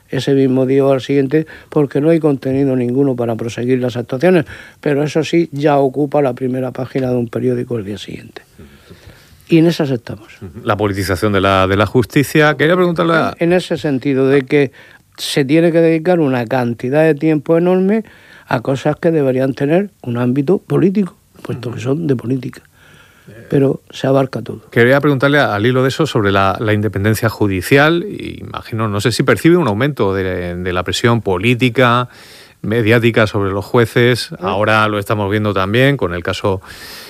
ese mismo día o al siguiente, porque no hay contenido ninguno para proseguir las actuaciones, pero eso sí, ya ocupa la primera página de un periódico el día siguiente. Y en esas estamos. La politización de la justicia. Quería preguntarle... En ese sentido, de que se tiene que dedicar una cantidad de tiempo enorme a cosas que deberían tener un ámbito político, puesto que son de política. Pero se abarca todo. Quería preguntarle al hilo de eso sobre la independencia judicial. Imagino, no sé si percibe un aumento de la presión política, mediática sobre los jueces. Ahora lo estamos viendo también con el caso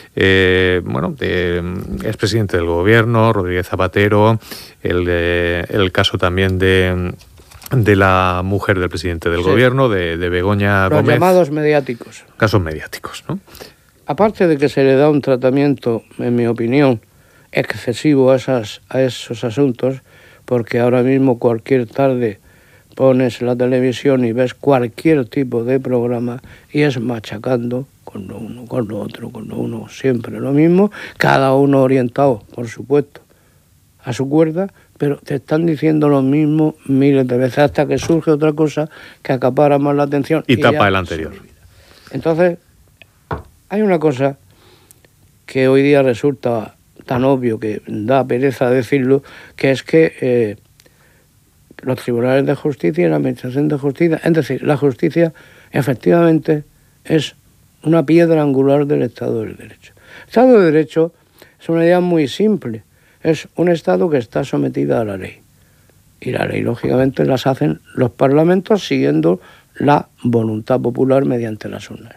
de expresidente del gobierno, Rodríguez Zapatero, el caso también de la mujer del presidente del gobierno, de Begoña Gómez. Los llamados mediáticos. Casos mediáticos, ¿no? Aparte de que se le da un tratamiento, en mi opinión, excesivo a esos asuntos, porque ahora mismo cualquier tarde pones la televisión y ves cualquier tipo de programa y es machacando con lo uno, con lo otro, con lo uno, siempre lo mismo, cada uno orientado, por supuesto, a su cuerda, pero te están diciendo lo mismo miles de veces hasta que surge otra cosa que acapara más la atención. Y tapa el anterior. Entonces, hay una cosa que hoy día resulta tan obvio que da pereza decirlo, que es que los tribunales de justicia y la administración de justicia, es decir, la justicia efectivamente es una piedra angular del Estado de Derecho. El Estado de Derecho es una idea muy simple, es un Estado que está sometido a la ley. Y la ley, lógicamente, las hacen los parlamentos siguiendo la voluntad popular mediante las urnas.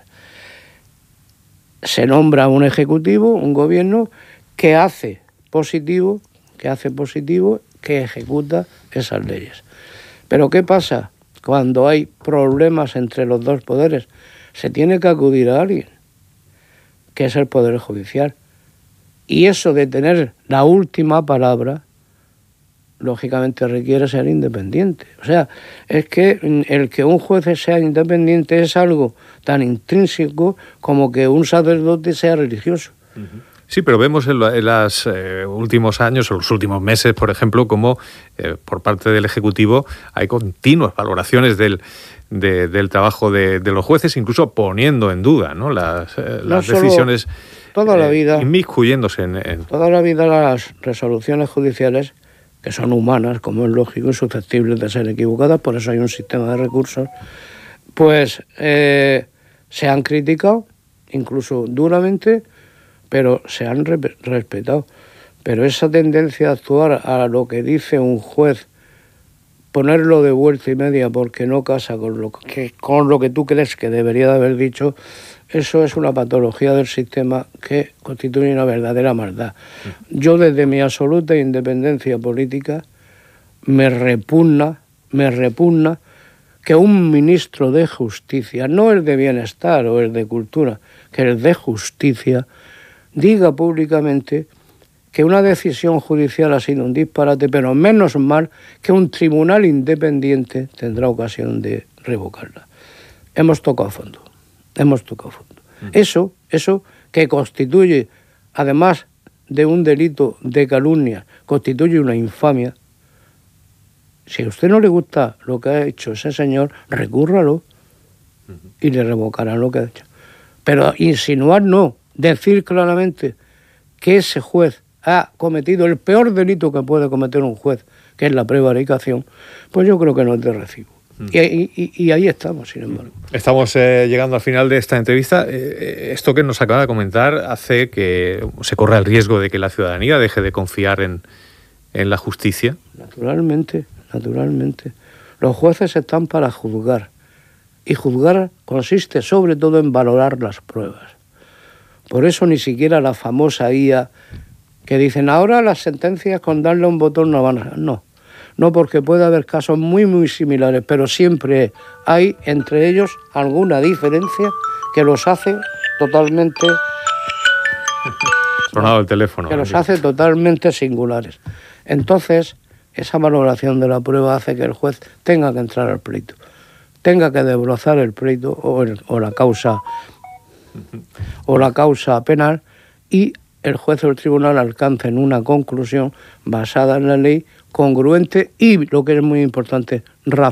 Se nombra un ejecutivo, un gobierno que hace positivo, que ejecuta esas leyes. Pero ¿qué pasa cuando hay problemas entre los dos poderes? Se tiene que acudir a alguien, que es el Poder Judicial. Y eso de tener la última palabra, lógicamente requiere ser independiente. O sea, es que el que un juez sea independiente es algo tan intrínseco como que un sacerdote sea religioso. Sí, pero vemos en los últimos años, o los últimos meses, por ejemplo, como por parte del Ejecutivo hay continuas valoraciones del trabajo de los jueces, incluso poniendo en duda, ¿no? las decisiones, toda la vida, inmiscuyéndose en... Toda la vida las resoluciones judiciales, que son humanas, como es lógico, y susceptibles de ser equivocadas, por eso hay un sistema de recursos, pues se han criticado, incluso duramente, pero se han respetado. Pero esa tendencia a actuar a lo que dice un juez, ponerlo de vuelta y media porque no casa con lo que tú crees que debería de haber dicho, eso es una patología del sistema que constituye una verdadera maldad. Yo, desde mi absoluta independencia política, me repugna que un ministro de Justicia, no el de Bienestar o el de Cultura, que el de Justicia, diga públicamente que una decisión judicial ha sido un disparate, pero menos mal que un tribunal independiente tendrá ocasión de revocarla. Hemos tocado fondo. Eso que constituye, además de un delito de calumnia, constituye una infamia. Si a usted no le gusta lo que ha hecho ese señor, recúrralo y le revocarán lo que ha hecho. Pero insinuar no, decir claramente que ese juez ha cometido el peor delito que puede cometer un juez, que es la prevaricación, pues yo creo que no es de recibo. Y ahí estamos, sin embargo. Estamos llegando al final de esta entrevista. Esto que nos acaba de comentar hace que se corra el riesgo de que la ciudadanía deje de confiar en la justicia. Naturalmente. Los jueces están para juzgar. Y juzgar consiste sobre todo en valorar las pruebas. Por eso ni siquiera la famosa IA que dicen ahora las sentencias con darle un botón no van a... No, porque puede haber casos muy, muy similares, pero siempre hay entre ellos alguna diferencia que los hace totalmente... Sonado el teléfono. Que los hace totalmente singulares. Entonces, esa valoración de la prueba hace que el juez tenga que entrar al pleito, tenga que desbrozar el pleito o la causa penal, y el juez o el tribunal alcancen una conclusión basada en la ley, congruente y, lo que es muy importante, razonable.